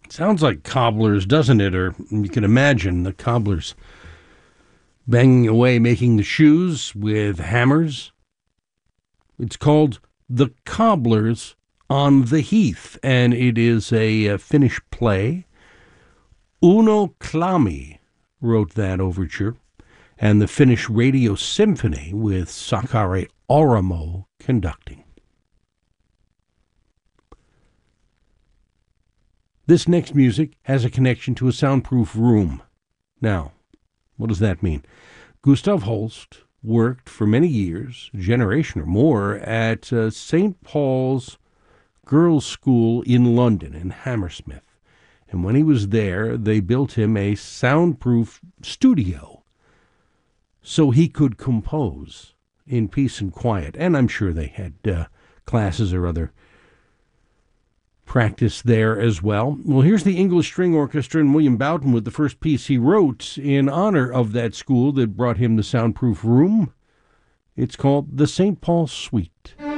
Sounds like cobblers, doesn't it? Or you can imagine the cobblers banging away, making the shoes with hammers. It's called The Cobblers on the Heath, and it is a Finnish play. Uno Klami wrote that overture, and the Finnish Radio Symphony with Sakari Oramo conducting. This next music has a connection to a soundproof room. Now, what does that mean? Gustav Holst worked for many years, a generation or more, at St. Paul's Girls' School in London, in Hammersmith. And when he was there, they built him a soundproof studio so he could compose in peace and quiet. And I'm sure they had classes or other practice there as well. Well, here's the English String Orchestra and William Boughton with the first piece he wrote in honor of that school that brought him the soundproof room. It's called the St. Paul Suite.